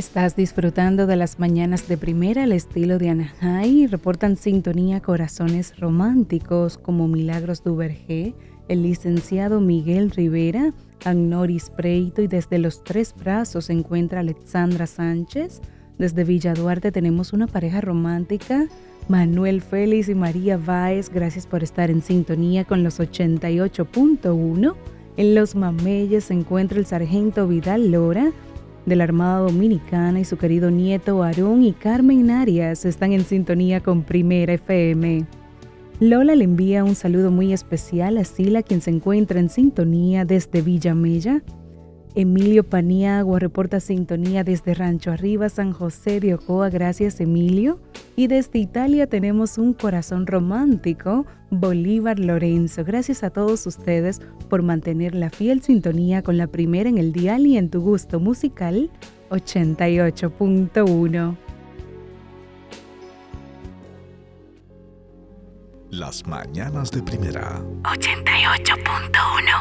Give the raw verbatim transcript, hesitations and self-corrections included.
Estás disfrutando de las mañanas de primera al estilo de Ana Jai. Reportan sintonía corazones románticos como Milagros Duvergé, el licenciado Miguel Rivera, Agnoris Preito, y desde Los Tres Brazos se encuentra Alexandra Sánchez. Desde Villa Duarte tenemos una pareja romántica, Manuel Félix y María Báez. Gracias por estar en sintonía con los ochenta y ocho punto uno. En Los Mameyes se encuentra el sargento Vidal Lora de la Armada Dominicana y su querido nieto Aarón y Carmen Arias están en sintonía con Primera F M. Lola le envía un saludo muy especial a Sila, quien se encuentra en sintonía desde Villa Mella. Emilio Paniagua reporta sintonía desde Rancho Arriba, San José de Ocoa. Gracias, Emilio. Y desde Italia tenemos un corazón romántico, Bolívar Lorenzo. Gracias a todos ustedes por mantener la fiel sintonía con la primera en el dial y en tu gusto musical ochenta y ocho punto uno. Las mañanas de primera ochenta y ocho punto uno.